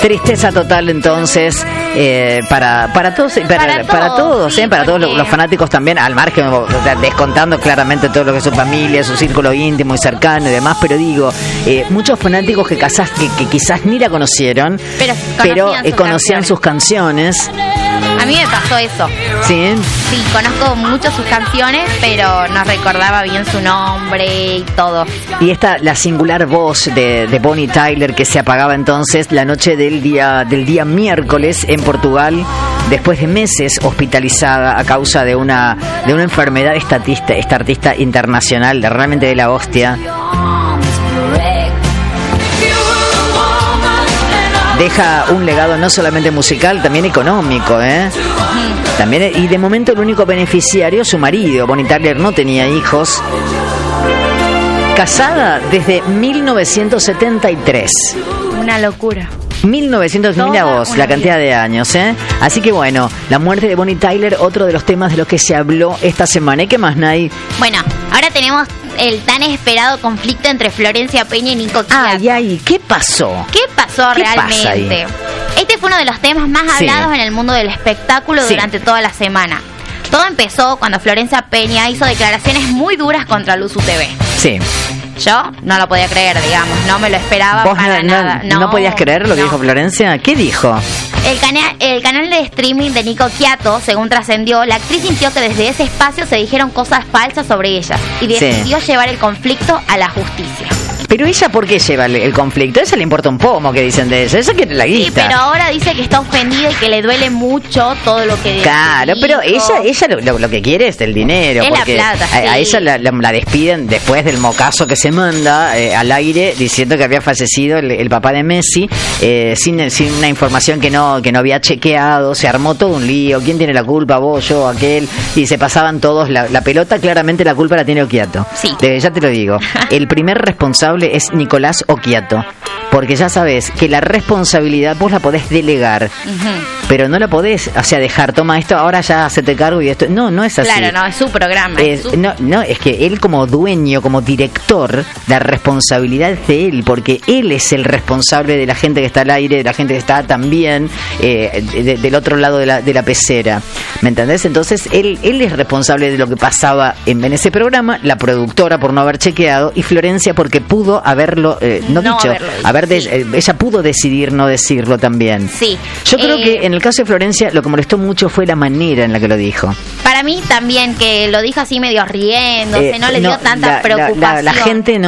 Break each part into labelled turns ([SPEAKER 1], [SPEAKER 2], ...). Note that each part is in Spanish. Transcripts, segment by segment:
[SPEAKER 1] Tristeza total entonces para todos, para todos los fanáticos también, al margen, o sea, descontando claramente todo lo que es su familia, su círculo íntimo y cercano y demás, pero digo, muchos fanáticos que quizás ni la conocieron, pero conocían sus canciones.
[SPEAKER 2] A mí me pasó eso.
[SPEAKER 1] ¿Sí?
[SPEAKER 2] Sí, conozco mucho sus canciones, pero no recordaba bien su nombre y todo.
[SPEAKER 1] Y la singular voz de Bonnie Tyler, que se apagaba entonces la noche del día miércoles en Portugal, después de meses hospitalizada a causa de una enfermedad. Esta artista internacional, realmente de la hostia. Deja un legado no solamente musical, también económico, También, y de momento el único beneficiario, su marido. Bonnie Tyler no tenía hijos. Casada desde 1973.
[SPEAKER 2] Una locura.
[SPEAKER 1] 1900, mira vos, la cantidad de años, Así que bueno, la muerte de Bonnie Tyler, otro de los temas de los que se habló esta semana. ¿Y qué más, Nay?
[SPEAKER 2] Bueno, ahora tenemos el tan esperado conflicto entre Florencia Peña y Nico Quiato.
[SPEAKER 1] Ay, ¿qué pasó?
[SPEAKER 2] ¿Qué pasó realmente? Este fue uno de los temas más hablados en el mundo del espectáculo durante toda la semana. Todo empezó cuando Florencia Peña hizo declaraciones muy duras contra Luzu TV.
[SPEAKER 1] Sí.
[SPEAKER 2] Yo no lo podía creer, digamos, no me lo esperaba para nada.
[SPEAKER 1] ¿No podías creer lo que dijo Florencia? ¿Qué dijo?
[SPEAKER 2] El canal de streaming de Nico Quiato, según trascendió, la actriz sintió que desde ese espacio se dijeron cosas falsas sobre ella y decidió llevar el conflicto a la justicia.
[SPEAKER 1] Pero ella, ¿por qué lleva el conflicto? A ella le importa un pomo que dicen de ella. Ella quiere la guita.
[SPEAKER 2] Sí, pero ahora dice que está ofendida y que le duele mucho todo lo que
[SPEAKER 1] Claro, pero ella lo que quiere es el dinero.
[SPEAKER 2] Es
[SPEAKER 1] porque
[SPEAKER 2] la plata,
[SPEAKER 1] a ella la despiden después del mocazo que se manda al aire diciendo que había fallecido el papá de Messi sin una información que no había chequeado. Se armó todo un lío. ¿Quién tiene la culpa? Vos, yo, aquel. Y se pasaban todos la pelota. Claramente la culpa la tiene Occhiato.
[SPEAKER 2] Sí.
[SPEAKER 1] Ya te lo digo. El primer responsable es Nicolás Occhiato, porque ya sabes que la responsabilidad vos la podés delegar, pero no la podés, dejar, toma esto, ahora ya se te cargo y esto. No es así.
[SPEAKER 2] Claro, no, es su programa.
[SPEAKER 1] No, es que él como dueño, como director, la responsabilidad es de él, porque él es el responsable de la gente que está al aire, de la gente que está también del otro lado de la pecera. ¿Me entendés? Entonces él es responsable de lo que pasaba en ese programa, la productora por no haber chequeado y Florencia porque pudo haberlo dicho. Ella pudo decidir no decirlo también.
[SPEAKER 2] Sí.
[SPEAKER 1] Yo creo que en el caso de Florencia lo que molestó mucho fue la manera en la que lo dijo.
[SPEAKER 2] Para mí también, que lo dijo así medio riéndose, no le dio tanta preocupación.
[SPEAKER 1] La gente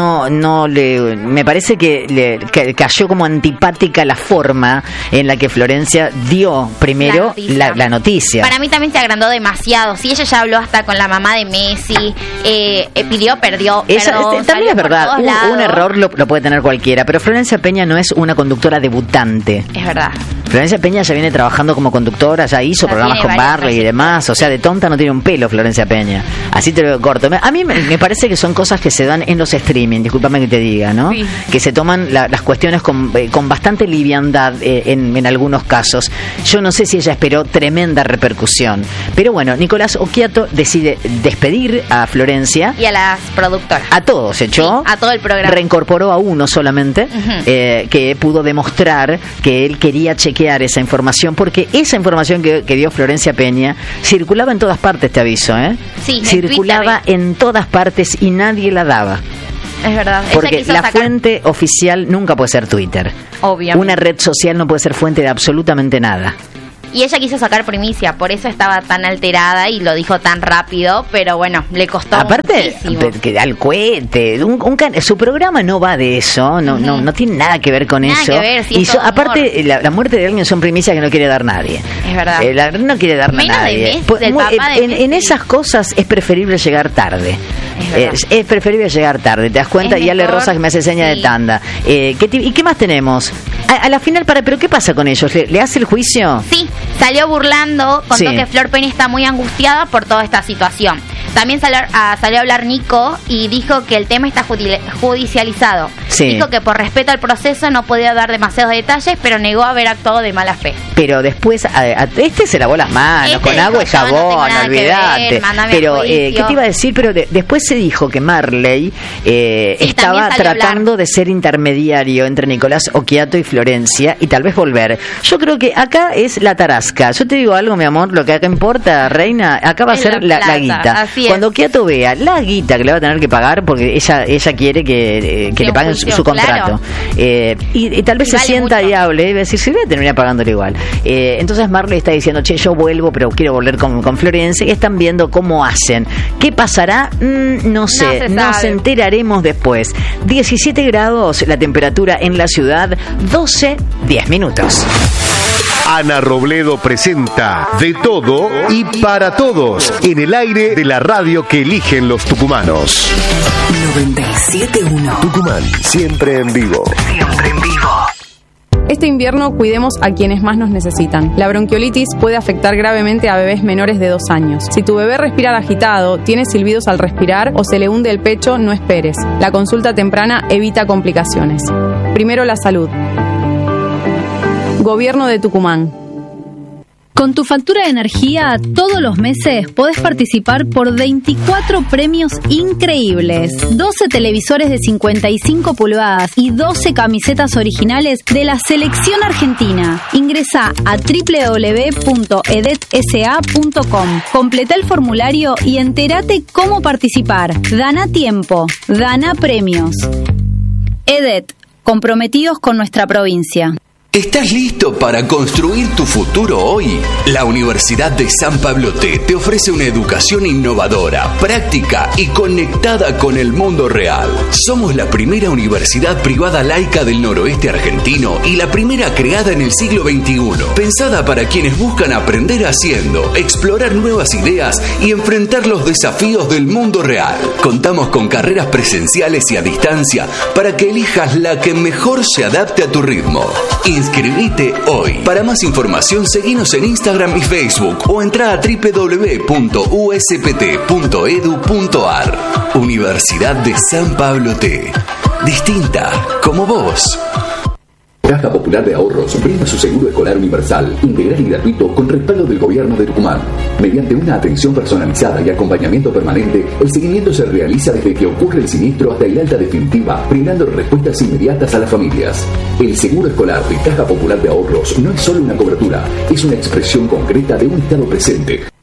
[SPEAKER 1] me parece que cayó como antipática la forma en la que Florencia dio primero la noticia.
[SPEAKER 2] Para mí también se agrandó demasiado. Si ella ya habló hasta con la mamá de Messi, perdió perdón.
[SPEAKER 1] También es verdad, un error lo puede tener cualquiera, pero Florencia Peña no es una conductora debutante.
[SPEAKER 2] Es verdad.
[SPEAKER 1] Florencia Peña ya viene trabajando como conductora, ya hizo programas con Barley y demás, o sea, de tonta no tiene un pelo Florencia Peña. Así te lo corto. A mí me parece que son cosas que se dan en los streaming, discúlpame que te diga, ¿no? Sí. Que se toman las cuestiones con bastante liviandad en algunos casos. Yo no sé si ella esperó tremenda repercusión, pero bueno, Nicolás Occhiato decide despedir a Florencia
[SPEAKER 2] y a las productoras.
[SPEAKER 1] A todos echó.
[SPEAKER 2] Sí, a todo el programa.
[SPEAKER 1] Reincorporó a uno solamente, que pudo demostrar que él quería chequear esa información, porque esa información que dio Florencia Peña circulaba en todas partes, te aviso,
[SPEAKER 2] Sí,
[SPEAKER 1] circulaba en todas partes y nadie la daba.
[SPEAKER 2] Es verdad.
[SPEAKER 1] Porque la fuente oficial nunca puede ser Twitter.
[SPEAKER 2] Obviamente.
[SPEAKER 1] Una red social no puede ser fuente de absolutamente nada.
[SPEAKER 2] Y ella quiso sacar primicia, por eso estaba tan alterada y lo dijo tan rápido, pero bueno, le costó muchísimo.
[SPEAKER 1] Que da el cohete. Su programa no va de eso, no tiene nada que ver con
[SPEAKER 2] nada
[SPEAKER 1] eso.
[SPEAKER 2] Que ver, si
[SPEAKER 1] y aparte, la muerte de alguien son primicias que no quiere dar nadie.
[SPEAKER 2] Es verdad.
[SPEAKER 1] No quiere dar
[SPEAKER 2] menos
[SPEAKER 1] a nadie.
[SPEAKER 2] De Messi, del papá de Messi.
[SPEAKER 1] En esas cosas es preferible llegar tarde. Es preferible llegar tarde, ¿te das cuenta? Y Ale Rosa que me hace seña de tanda. ¿Y qué más tenemos? A la final, ¿pero qué pasa con ellos? ¿Le hace el juicio?
[SPEAKER 2] Sí, salió burlando, contó que Flor Peña está muy angustiada por toda esta situación. También salió a hablar Nico y dijo que el tema está judicializado. Dijo que por respeto al proceso no podía dar demasiados detalles, pero negó haber actuado de mala fe.
[SPEAKER 1] Pero después, se lavó las manos con agua y jabón, no olvidate. Pero, ¿qué te iba a decir? Pero después se dijo que Marley estaba tratando de ser intermediario entre Nicolás Occhiato y Florencia y tal vez volver. Yo creo que acá es la tarasca. Yo te digo algo, mi amor, lo que acá importa, reina, acá va a ser la guita. Cuando Occhiato vea la guita que le va a tener que pagar, porque ella quiere que le paguen su contrato. Y tal vez se sienta y hable y va a decir, sí, voy a terminar pagándole igual. Entonces Marley está diciendo, che, yo vuelvo, pero quiero volver con Florencia, y están viendo cómo hacen. ¿Qué pasará? No sé, nos enteraremos después. 17 grados la temperatura en la ciudad, 10 minutos.
[SPEAKER 3] Ana Robledo presenta De Todo y Para Todos en el aire de la radio que eligen los tucumanos.
[SPEAKER 4] 97.1
[SPEAKER 3] Tucumán, siempre en vivo.
[SPEAKER 4] Siempre en vivo.
[SPEAKER 5] Este invierno cuidemos a quienes más nos necesitan. La bronquiolitis puede afectar gravemente a bebés menores de 2 años. Si tu bebé respira agitado, tiene silbidos al respirar o se le hunde el pecho, no esperes. La consulta temprana evita complicaciones. Primero la salud. Gobierno de Tucumán.
[SPEAKER 6] Con tu factura de energía, todos los meses podés participar por 24 premios increíbles. 12 televisores de 55 pulgadas y 12 camisetas originales de la selección argentina. Ingresá a www.edetsa.com. Completá el formulario y entérate cómo participar. Daná tiempo. Daná premios. EDET, comprometidos con nuestra provincia.
[SPEAKER 7] ¿Estás listo para construir tu futuro hoy? La Universidad de San Pablo te ofrece una educación innovadora, práctica y conectada con el mundo real. Somos la primera universidad privada laica del noroeste argentino y la primera creada en el siglo XXI, pensada para quienes buscan aprender haciendo, explorar nuevas ideas y enfrentar los desafíos del mundo real. Contamos con carreras presenciales y a distancia para que elijas la que mejor se adapte a tu ritmo. Inscribite hoy. Para más información, seguinos en Instagram y Facebook o entra a www.uspt.edu.ar. Universidad de San Pablo T. Distinta como vos.
[SPEAKER 8] Caja Popular de Ahorros brinda su seguro escolar universal, integral y gratuito con respaldo del gobierno de Tucumán. Mediante una atención personalizada y acompañamiento permanente, el seguimiento se realiza desde que ocurre el siniestro hasta el alta definitiva, brindando respuestas inmediatas a las familias. El seguro escolar de Caja Popular de Ahorros no es solo una cobertura, es una expresión concreta de un Estado presente,